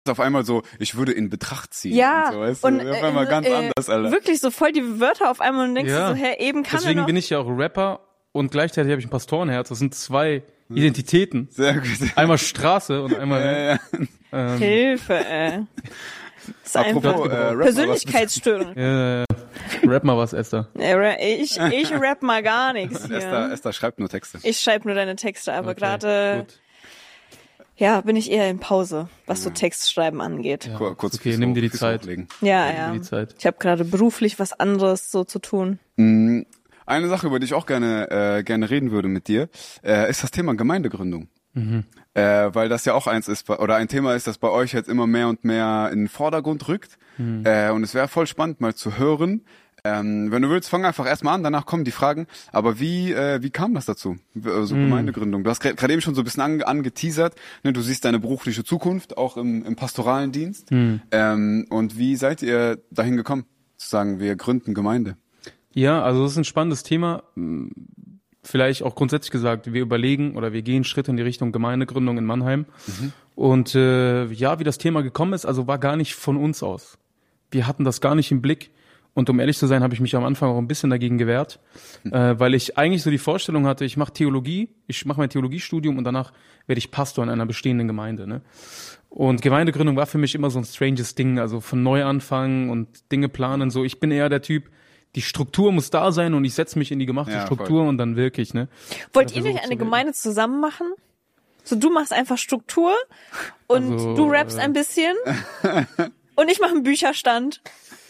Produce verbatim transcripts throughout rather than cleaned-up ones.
auf einmal so, ich würde in Betracht ziehen. Ja, und, so, weißt und du? Auf äh, einmal ganz äh, anders, Alter. Wirklich so voll die Wörter auf einmal und denkst Ja. du so, hä, eben kann Deswegen er noch. bin ich ja auch Rapper und gleichzeitig habe ich ein Pastorenherz. Das sind zwei Identitäten. Sehr gut. Einmal Straße und einmal Ja, ja. Ähm, Hilfe, ey. Das ist Apropos, einfach äh, Rapper, Persönlichkeitsstörung. äh, Rap mal was, Esther. Ich, ich rap mal gar nichts hier. Esther, Esther schreibt nur Texte. Ich schreibe nur deine Texte, aber Okay, gerade gut. ja, bin ich eher in Pause, was so Textschreiben angeht. Ja. Kur- Kurz Okay, Füße nimm dir hoch- die Füße Zeit. hochlegen. Ja, Nimm dir ja. die Zeit. Ich habe gerade beruflich was anderes so zu tun. Mm, Eine Sache, über die ich auch gerne äh, gerne reden würde mit dir, äh, ist das Thema Gemeindegründung. Mhm. Äh, weil das ja auch eins ist, oder ein Thema ist, das bei euch jetzt immer mehr und mehr in den Vordergrund rückt. Mhm. Äh, und es wäre voll spannend, mal zu hören. Ähm, wenn du willst, fang einfach erstmal an, danach kommen die Fragen. Aber wie äh, wie kam das dazu? So Mhm. Gemeindegründung. Du hast gerade eben schon so ein bisschen ange angeteasert. Ne? Du siehst deine berufliche Zukunft auch im, im pastoralen Dienst. Mhm. Ähm, und wie seid ihr dahin gekommen, zu sagen, wir gründen Gemeinde? Ja, also das ist ein spannendes Thema. Vielleicht auch grundsätzlich gesagt, wir überlegen oder wir gehen Schritte in die Richtung Gemeindegründung in Mannheim. Mhm. Und äh, ja, wie das Thema gekommen ist, also war gar nicht von uns aus. Wir hatten das gar nicht im Blick. Und um ehrlich zu sein, habe ich mich am Anfang auch ein bisschen dagegen gewehrt, mhm. äh, weil ich eigentlich so die Vorstellung hatte, ich mache Theologie, ich mache mein Theologiestudium und danach werde ich Pastor in einer bestehenden Gemeinde. Ne? Und Gemeindegründung war für mich immer so ein stranges Ding, also von Neuanfang und Dinge planen. So, ich bin eher der Typ, die Struktur muss da sein und ich setze mich in die gemachte Ja, Struktur voll. und dann wirklich. Ne? Wollt Oder ihr versuche nicht zu eine reden. Gemeinde zusammen machen? So, du machst einfach Struktur und Also, du rappst äh, ein bisschen und ich mache einen Bücherstand.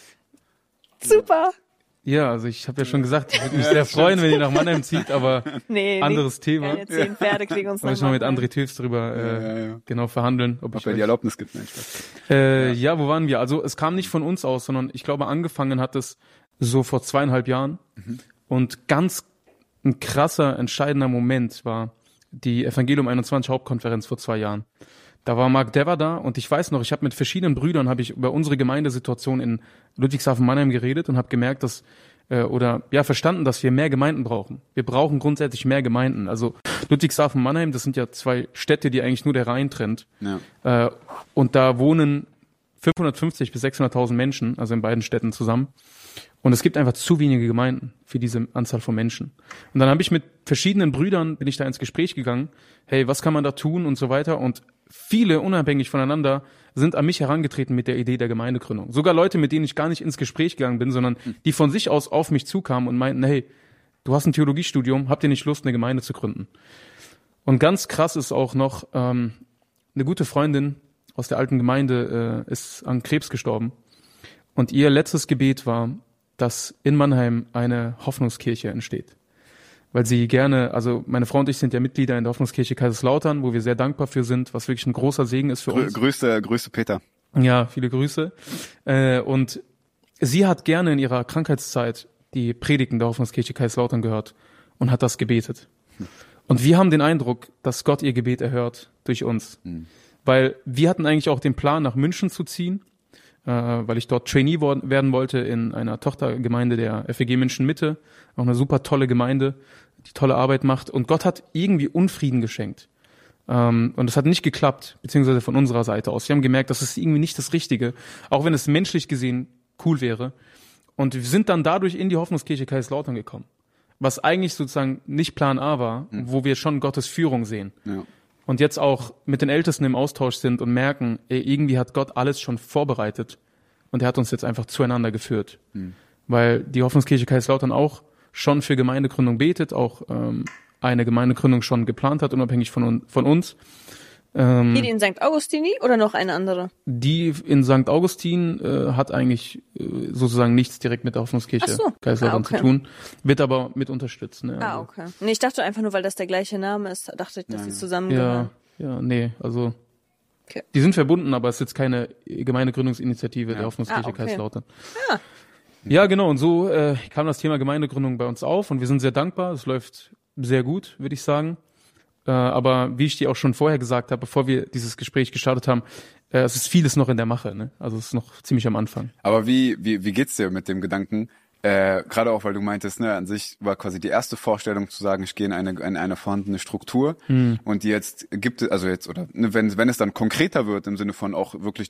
Super. Ja, also ich habe ja schon gesagt, ich würde mich sehr freuen, wenn ihr nach Mannheim zieht, aber Nee, anderes nee, Thema. keine zehn Pferde kriegen uns Da muss ich noch mal mit André Tüfs drüber äh, Ja, ja, ja. genau verhandeln, ob Ob ich er euch- die Erlaubnis gibt? Nein, Spaß. Äh, ja. wo waren wir? Also es kam nicht von uns aus, sondern ich glaube, angefangen hat es so vor zweieinhalb Jahren. Mhm. Und ganz ein krasser, entscheidender Moment war die Evangelium einundzwanzig Hauptkonferenz vor zwei Jahren. Da war Mark Dever da und ich weiß noch, ich habe mit verschiedenen Brüdern habe ich über unsere Gemeindesituation in Ludwigshafen-Mannheim geredet und habe gemerkt, dass äh, oder ja verstanden, dass wir mehr Gemeinden brauchen. Wir brauchen grundsätzlich mehr Gemeinden. Also Ludwigshafen-Mannheim, das sind ja zwei Städte, die eigentlich nur der Rhein trennt. Ja. Äh, und da wohnen fünfhundertfünfzig bis sechshunderttausend Menschen, also in beiden Städten zusammen. Und es gibt einfach zu wenige Gemeinden für diese Anzahl von Menschen. Und dann habe ich mit verschiedenen Brüdern, bin ich da ins Gespräch gegangen, hey, was kann man da tun und so weiter. Und viele, unabhängig voneinander, sind an mich herangetreten mit der Idee der Gemeindegründung. Sogar Leute, mit denen ich gar nicht ins Gespräch gegangen bin, sondern die von sich aus auf mich zukamen und meinten, hey, du hast ein Theologiestudium, habt ihr nicht Lust, eine Gemeinde zu gründen? Und ganz krass ist auch noch, ähm, eine gute Freundin aus der alten Gemeinde äh, ist an Krebs gestorben. Und ihr letztes Gebet war, dass in Mannheim eine Hoffnungskirche entsteht. Weil sie gerne, also meine Frau und ich sind ja Mitglieder in der Hoffnungskirche Kaiserslautern, wo wir sehr dankbar für sind, was wirklich ein großer Segen ist für Grü uns. grüße, grüße Peter. Ja, viele Grüße. Äh, und sie hat gerne in ihrer Krankheitszeit die Predigten der Hoffnungskirche Kaiserslautern gehört und hat das gebetet. Und wir haben den Eindruck, dass Gott ihr Gebet erhört durch uns. Mhm. Weil wir hatten eigentlich auch den Plan, nach München zu ziehen, äh, weil ich dort Trainee worden, werden wollte in einer Tochtergemeinde der F E G München Mitte. Auch eine super tolle Gemeinde, die tolle Arbeit macht. Und Gott hat irgendwie Unfrieden geschenkt. Ähm, und es hat nicht geklappt, beziehungsweise von unserer Seite aus. Wir haben gemerkt, das ist irgendwie nicht das Richtige, auch wenn es menschlich gesehen cool wäre. Und wir sind dann dadurch in die Hoffnungskirche Kaiserslautern gekommen. Was eigentlich sozusagen nicht Plan A war, Mhm. wo wir schon Gottes Führung sehen. Ja. Und jetzt auch mit den Ältesten im Austausch sind und merken, ey, irgendwie hat Gott alles schon vorbereitet und er hat uns jetzt einfach zueinander geführt. Mhm. Weil die Hoffnungskirche Kaiserslautern auch schon für Gemeindegründung betet, auch ähm, eine Gemeindegründung schon geplant hat, unabhängig von, un- von uns. Ähm, Hier die in Sankt Augustini oder noch eine andere? die in Sankt Augustin äh, hat eigentlich äh, sozusagen nichts direkt mit der Hoffnungskirche Ach so. Kaiserslautern Ah, okay. zu tun, wird aber mit unterstützt. Ne? Ah, Also, okay. Nee, ich dachte einfach nur, weil das der gleiche Name ist, dachte ich, dass Ja, die ja. zusammengehören. Ja, ja, nee, also Okay. die sind verbunden, aber es ist jetzt keine Gemeindegründungsinitiative Ja. der Hoffnungskirche Ah, okay. Kaiserslautern. Ja. Ja, genau, und so äh, kam das Thema Gemeindegründung bei uns auf und wir sind sehr dankbar. Es läuft sehr gut, würde ich sagen. Äh, aber wie ich dir auch schon vorher gesagt habe, bevor wir dieses Gespräch gestartet haben, äh, es ist vieles noch in der Mache, ne? Also es ist noch ziemlich am Anfang. Aber wie, wie, wie geht's dir mit dem Gedanken, Äh, gerade auch, weil du meintest, ne, an sich war quasi die erste Vorstellung zu sagen, ich gehe in eine, in eine vorhandene Struktur Mhm. und die jetzt gibt es, also jetzt, oder ne, wenn, wenn es dann konkreter wird, im Sinne von auch wirklich